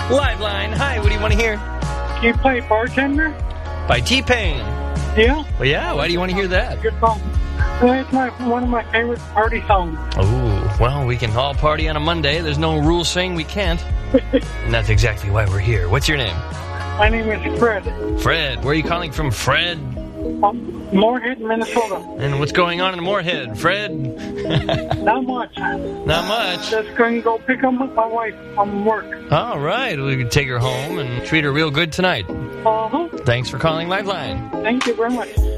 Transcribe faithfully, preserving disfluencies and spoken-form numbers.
Liveline. Hi, what do you want to hear? Can you play Bartender? By T-Pain. Yeah? Well, yeah, why do you want to hear that? Your song. Uh, It's my one of my favorite party songs. Oh, well, we can all party on a Monday. There's no rule saying we can't. And that's exactly why we're here. What's your name? My name is Fred. Fred. Where are you calling from, Fred? Um, Moorhead, Minnesota. And what's going on in Moorhead, Fred? Not much. Not much. Just going to go pick up my wife from work. All right, we can take her home and treat her real good tonight. Uh-huh. Thanks for calling Liveline. Thank you very much.